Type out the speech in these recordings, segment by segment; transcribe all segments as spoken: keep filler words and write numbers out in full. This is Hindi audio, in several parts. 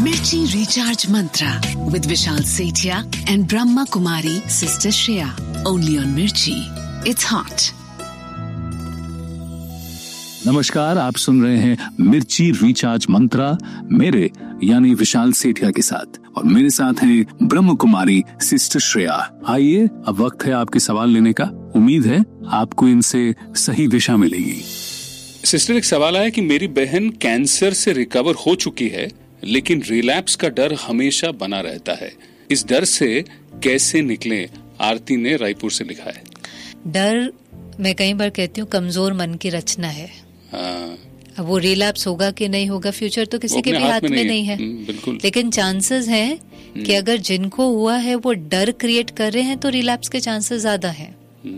Mirchi Recharge Mantra with Vishal Sethia and Brahma Kumari Sister Shreya. Only on Mirchi. It's hot. नमस्कार, आप सुन रहे हैं मिर्ची रिचार्ज मंत्रा मेरे यानी विशाल सेठिया के साथ, और मेरे साथ हैं ब्रह्म कुमारी सिस्टर श्रेया। आइए, अब वक्त है आपके सवाल लेने का। उम्मीद है आपको इनसे सही दिशा मिलेगी। सिस्टर, एक सवाल आया कि मेरी बहन कैंसर से रिकवर हो चुकी है, लेकिन रिलैप्स का डर हमेशा बना रहता है। इस डर से कैसे निकलें? आरती ने रायपुर से लिखा है। डर, मैं कई बार कहती हूँ, कमजोर मन की रचना है। हाँ। अब वो रिलैप्स होगा कि नहीं होगा, फ्यूचर तो किसी के भी हाथ में नहीं, नहीं है, है। बिल्कुल। लेकिन चांसेस हैं कि अगर जिनको हुआ है वो डर क्रिएट कर रहे हैं तो रिलैप्स के चांसेस ज्यादा हैं।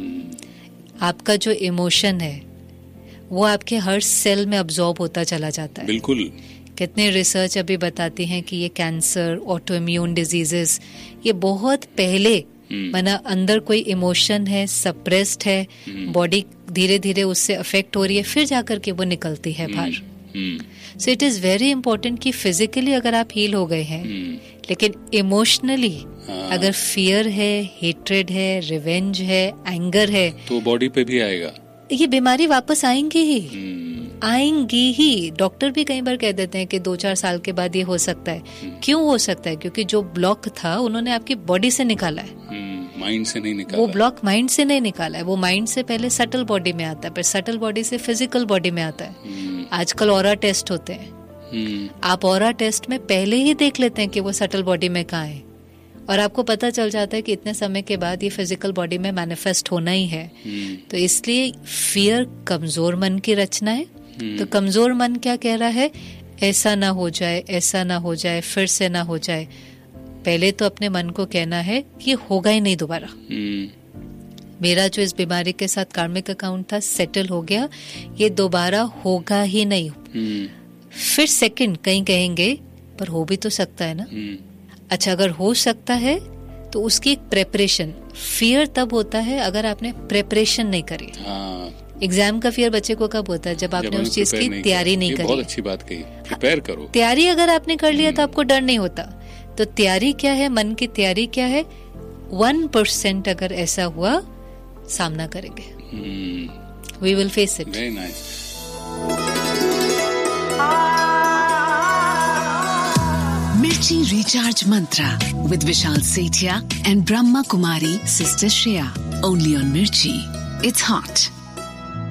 आपका जो इमोशन है वो आपके हर सेल में अब्सॉर्ब होता चला जाता है। बिल्कुल। कितने रिसर्च अभी बताती हैं कि ये कैंसर, ऑटोइम्यून डिजीजेस, ये बहुत पहले माना अंदर कोई इमोशन है, सप्रेस्ड है, बॉडी धीरे धीरे उससे अफेक्ट हो रही है, फिर जाकर के वो निकलती है बाहर। So it is very important कि फिजिकली अगर आप हील हो गए हैं, लेकिन इमोशनली अगर फियर है, हेट्रेड है, रिवेंज है, एंगर है, तो बॉडी पे भी आएगा। ये बीमारी वापस आएंगी ही, आएंगी ही। डॉक्टर भी कई बार कह देते हैं कि दो चार साल के बाद ये हो सकता है। क्यों हो सकता है? क्योंकि जो ब्लॉक था उन्होंने आपकी बॉडी से निकाला है, माइंड से नहीं निकाला। वो ब्लॉक माइंड से नहीं निकाला है, वो माइंड से पहले सटल बॉडी में आता है, फिर सटल बॉडी से फिजिकल बॉडी में आता है। आजकल ऑरा टेस्ट होते हैं, आप ऑरा टेस्ट में पहले ही देख लेते हैं कि वो सटल बॉडी में कहाँ है, और आपको पता चल जाता है कि इतने समय के बाद ये फिजिकल बॉडी में मैनिफेस्ट होना ही है। तो इसलिए फियर कमजोर मन की रचना है। तो कमजोर मन क्या कह रहा है? ऐसा ना हो जाए, ऐसा ना हो जाए, फिर से ना हो जाए। पहले तो अपने मन को कहना है कि होगा ही नहीं दोबारा। मेरा जो इस बीमारी के साथ कार्मिक अकाउंट था सेटल हो गया, ये दोबारा होगा ही नहीं। फिर सेकंड कहीं कहेंगे पर हो भी तो सकता है ना। अच्छा, अगर हो सकता है तो उसकी एक प्रेपरेशन। फियर तब होता है अगर आपने प्रेपरेशन नहीं करी। एग्जाम का फियर बच्चे को कब होता है? जब आपने उस चीज की तैयारी नहीं करी। बहुत अच्छी बात कही, प्रिपेयर करो। तैयारी अगर आपने कर लिया तो आपको डर नहीं होता। तो तैयारी क्या है? मन की तैयारी क्या है? वन परसेंट अगर ऐसा हुआ, सामना करेंगे। We will face it. Very nice. Mirchi Recharge Mantra with Vishal Sethia and Brahma Kumari Sister Shreya. Only on Mirchi. It's hot.